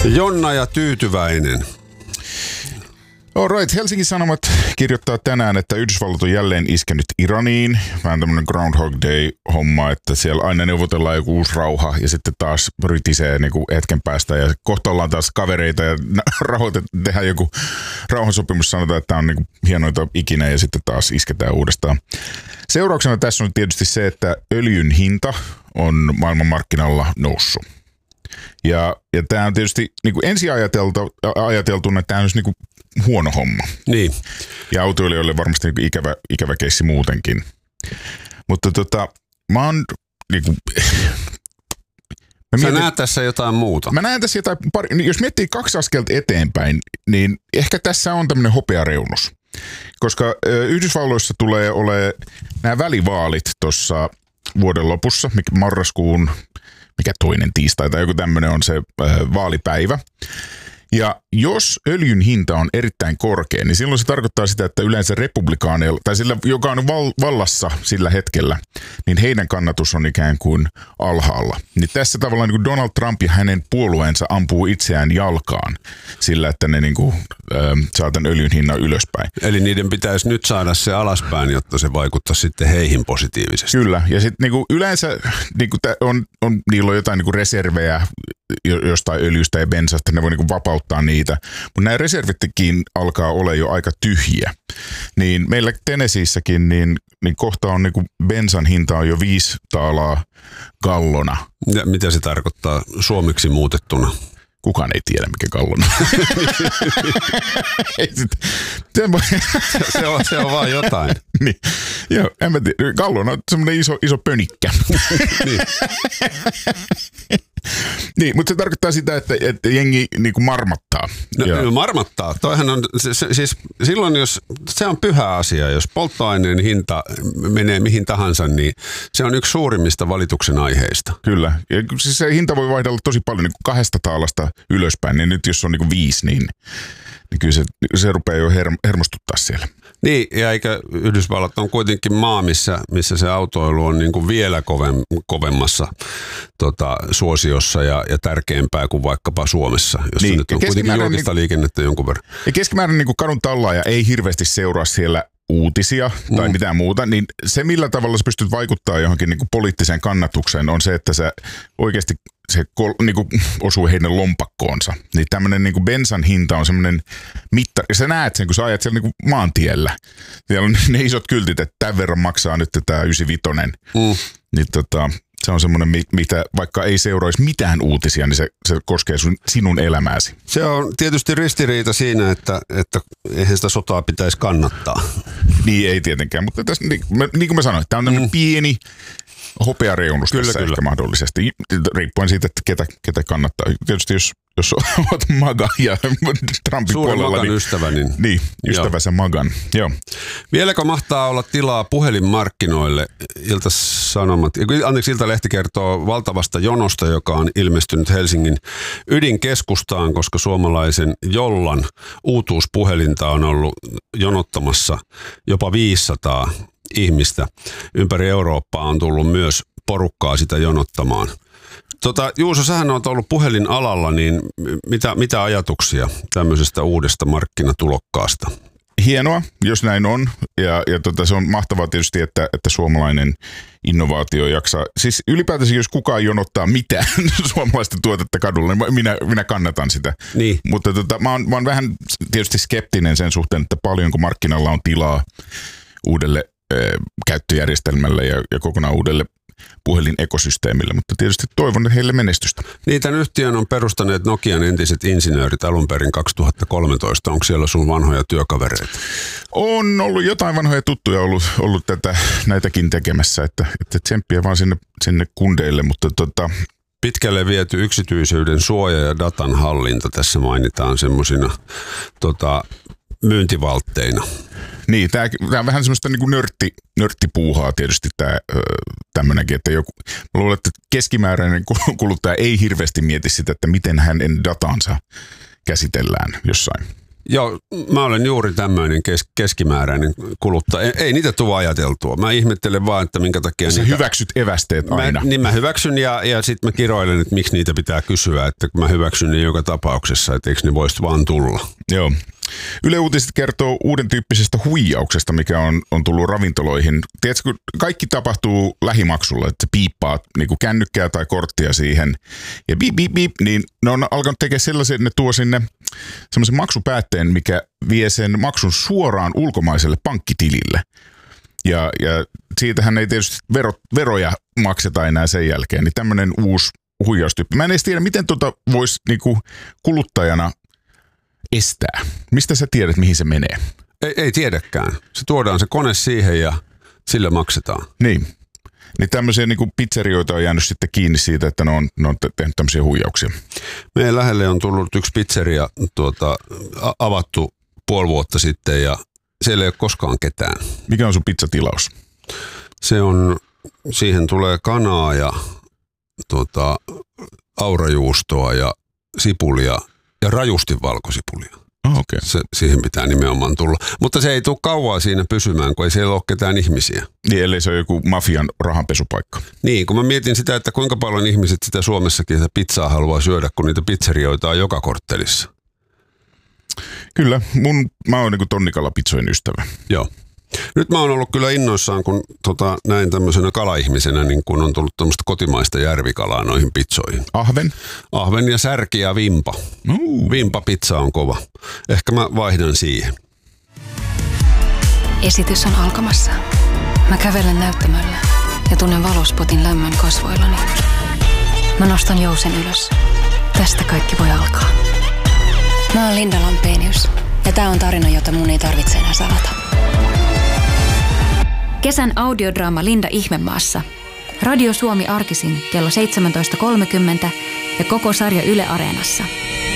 Jonna ja Tyytyväinen. Alright, Helsingin Sanomat kirjoittaa tänään, että Yhdysvallat on jälleen iskenyt Iraniin. Vähän tämmöinen Groundhog Day-homma, että siellä aina neuvotellaan joku uusi rauha ja sitten taas rytisee niin kuin hetken päästä. Ja kohta ollaan taas kavereita ja tehdään joku rauhansopimus, sanotaan, että tämä on niin kuin hienoita ikinä ja sitten taas isketään uudestaan. Seurauksena tässä on tietysti se, että öljyn hinta on maailmanmarkkinalla noussut. Ja tämä on tietysti niin kuin ensin ajateltuna, että tämä on niin kuin huono homma. Niin. Ja autoilijoille varmasti niin kuin ikävä keissi muutenkin. Mutta mä oon niin kuin, Sä näet tässä jotain muuta. Mä näen tässä jotain, jos miettii 2 askelta eteenpäin, niin ehkä tässä on tämmöinen hopeareunus. Koska Yhdysvalloissa tulee olemaan nämä välivaalit tuossa vuoden lopussa, marraskuun, mikä toinen tiistai tai joku tämmöinen on se vaalipäivä. Ja jos öljyn hinta on erittäin korkea, niin silloin se tarkoittaa sitä, että yleensä republikaaneilla, tai sillä, joka on vallassa sillä hetkellä, niin heidän kannatus on ikään kuin alhaalla. Niin tässä tavallaan niin kuin Donald Trump ja hänen puolueensa ampuu itseään jalkaan sillä, että ne niin kuin, saa tämän öljyn hinnan ylöspäin. Eli niiden pitäisi nyt saada se alaspäin, jotta se vaikuttaa sitten heihin positiivisesti. Kyllä, ja sitten niin kuin yleensä niin kuin niillä on jotain niin kuin reservejä jostain öljystä ja bensasta, ne voi niin kuin vapauttaa niitä. Mutta nämä reservitkin alkaa olla jo aika tyhjiä. Niin meillä Tennesseessäkin niin kohta on niin kuin bensan hinta on jo $5 gallona. Ja mitä se tarkoittaa suomeksi muutettuna? Kukaan ei tiedä, mikä gallona. se on vaan jotain. Niin. Joo, en mä tiedä. Gallona on semmoinen iso pönikkä. Niin. Niin, mutta se tarkoittaa sitä, että jengi niinku marmattaa. No, marmattaa. Toihan on, siis silloin jos, se on pyhä asia, jos polttoaineen hinta menee mihin tahansa, niin se on yksi suurimmista valituksen aiheista. Kyllä. Ja siis se hinta voi vaihdella tosi paljon, niin kuin $2 ylöspäin, niin nyt jos on niin kuin 5, niin kyllä se rupeaa jo hermostuttaa siellä. Niin, ja eikä Yhdysvallat on kuitenkin maa, missä se autoilu on niin kuin vielä kovemmassa suosiossa ja tärkeämpää kuin vaikkapa Suomessa, jossa niin, nyt on kuitenkin julkista liikennettä jonkun verran. Ja keskimäärin niin kuin kadun tallaaja ei hirveästi seuraa siellä uutisia tai mitään muuta, niin se millä tavalla sä pystyt vaikuttaa johonkin niin kuin poliittiseen kannatukseen on se, että sä oikeasti se niin kuin osuu heidän lompakkoonsa. Niin tämmöinen niin kuin bensan hinta on semmoinen mittari. Ja sä näet sen, kun sä ajat siellä niin kuin maantiellä. Siellä on ne isot kyltit, että tämän verran maksaa nyt tämä 95. Niin se on semmoinen, mitä vaikka ei seuraisi mitään uutisia, niin se koskee sinun elämääsi. Se on tietysti ristiriita siinä, että eihän sitä sotaa pitäisi kannattaa. Niin ei tietenkään, mutta tässä, niin kuin mä sanoin, tämä on tämmöinen pieni hopeareunus tässä ehkä mahdollisesti, riippuen siitä, että ketä kannattaa. Tietysti jos olet MAGA ja Trumpin suuren puolella. MAGAn ystävä. Niin, ystävänsä MAGAn. Joo. Vieläkö mahtaa olla tilaa puhelinmarkkinoille? Iltalehti kertoo valtavasta jonosta, joka on ilmestynyt Helsingin ydinkeskustaan, koska suomalaisen Jollan uutuuspuhelinta on ollut jonottamassa jopa 500 ihmistä. Ympäri Eurooppaa on tullut myös porukkaa sitä jonottamaan. Juuso, sähän olet ollut puhelinalalla, niin mitä ajatuksia tämmöisestä uudesta markkinatulokkaasta? Hienoa, jos näin on. Ja se on mahtavaa tietysti, että suomalainen innovaatio jaksaa. Siis ylipäätänsä, jos kukaan jonottaa mitään suomalaista tuotetta kadulla, niin minä kannatan sitä. Niin. Mutta mä oon vähän tietysti skeptinen sen suhteen, että paljonko markkinalla on tilaa uudelle käyttöjärjestelmälle ja kokonaan uudelle puhelinekosysteemille, mutta tietysti toivon heille menestystä. Niin, tämän yhtiön on perustaneet Nokian entiset insinöörit alun perin 2013. Onko siellä sun vanhoja työkavereita? On ollut jotain vanhoja tuttuja ollut näitäkin tekemässä, että tsemppiä vaan sinne kundeille, mutta pitkälle viety yksityisyyden suoja ja datan hallinta tässä mainitaan semmoisina myyntivaltteina. Niin, tämä on vähän semmoista niin kuin nörttipuuhaa tietysti tämmöinenkin, että mä luulen, että keskimääräinen kuluttaja ei hirveästi mieti sitä, että miten hänen datansa käsitellään jossain. Joo, mä olen juuri tämmöinen keskimääräinen kuluttaja. Ei niitä tule ajateltua. Mä ihmettelen vaan, että minkä takia Sä hyväksyt evästeet aina. Mä hyväksyn ja sitten mä kiroilen, että miksi niitä pitää kysyä. Että mä hyväksyn ne joka tapauksessa, että eikö ne voisi vaan tulla. Joo. Yle Uutiset kertoo uuden tyyppisestä huijauksesta, mikä on tullut ravintoloihin. Tiedätkö, kun kaikki tapahtuu lähimaksulla, että piippaat niin kuin kännykkää tai korttia siihen ja biip, biip, biip, niin ne on alkanut tekemään sellaisen, että ne tuo sinne semmoisen maksupäätteen, mikä vie sen maksun suoraan ulkomaiselle pankkitilille. Ja siitähän ei tietysti veroja makseta enää sen jälkeen, niin tämmöinen uusi huijaustyyppi. Mä en edes tiedä, miten voisi niinku kuluttajana estää. Mistä sä tiedät, mihin se menee? Ei tiedäkään. Se tuodaan se kone siihen ja sillä maksetaan. Niin tämmöisiä niinku pizzerioita on jäänyt sitten kiinni siitä, että ne on tehnyt tämmöisiä huijauksia. Meidän lähelle on tullut yksi pizzeria avattu puoli vuotta sitten ja siellä ei ole koskaan ketään. Mikä on sun pizzatilaus? Siihen tulee kanaa ja aurajuustoa ja sipulia ja rajusti valkosipulia. Okay. Siihen pitää nimenomaan tulla. Mutta se ei tule kauaa siinä pysymään, kun ei siellä ole ketään ihmisiä. Niin, ellei se ole joku mafian rahanpesupaikka. Niin, kun mä mietin sitä, että kuinka paljon ihmiset sitä Suomessakin sitä pizzaa haluaa syödä, kun niitä pizzerioita on joka korttelissa. Kyllä, mä oon niinku tonnikala-pizzojen ystävä. Joo. Nyt mä oon ollut kyllä innoissaan, kun näin tämmöisenä kalaihmisenä, niin kun on tullut tämmöistä kotimaista järvikalaa noihin pizzoihin. Ahven? Ahven ja särki ja vimpa. Vimpa-pizza on kova. Ehkä mä vaihdan siihen. Esitys on alkamassa. Mä kävelen näyttämöllä ja tunnen valospotin lämmön kasvoillani. Mä nostan jousen ylös. Tästä kaikki voi alkaa. Mä oon Linda Lampenius ja tää on tarina, jota mun ei tarvitse enää salata. Kesän audiodraama Linda Ihmemaassa. Radio Suomi arkisin kello 17.30 ja koko sarja Yle Areenassa.